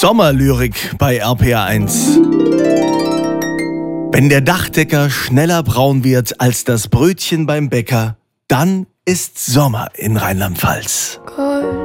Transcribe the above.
Sommerlyrik bei RPA 1. Wenn der Dachdecker schneller braun wird als das Brötchen beim Bäcker, dann ist Sommer in Rheinland-Pfalz.